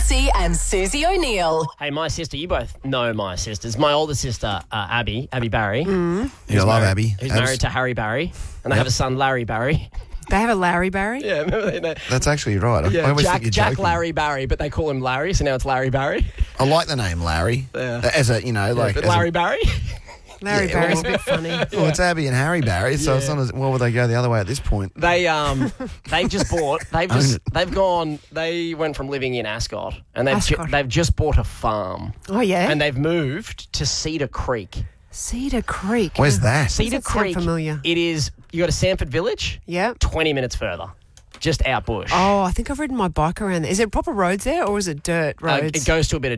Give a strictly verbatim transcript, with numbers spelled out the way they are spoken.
Massey and Susie O'Neill. Hey, my sister, you both know my sisters. My older sister, uh, Abby, Abby Barry. Mm. Yeah, I love married, Abby. Who's Abs- married to Harry Barry. And they Yep. have a son, Larry Barry. They have a Larry Barry? Yeah, remember they know. That's actually right. I, Yeah, I always Jack, think you're Jack joking. Larry Barry, but they call him Larry, so now it's Larry Barry. I like the name Larry. Yeah. As a, you know, like... but as a- Larry Barry? Larry Yeah, Barry's well- a bit funny. Well, it's Abby and Harry Barry, so it's Yeah. not as... Well, would they go the other way at this point? They um they've just bought they've Own just it. they've gone they went from living in Ascot and they've ju- Ascot. they've just bought a farm Oh, yeah? and they've moved to Cedar Creek. Cedar Creek. Where's that? Cedar that sound Creek familiar? It is you go to Sanford Village, Yeah. twenty minutes further. Just out bush. Oh, I think I've ridden my bike around there. Is it proper roads there or is it dirt Uh, roads? it goes to a bit of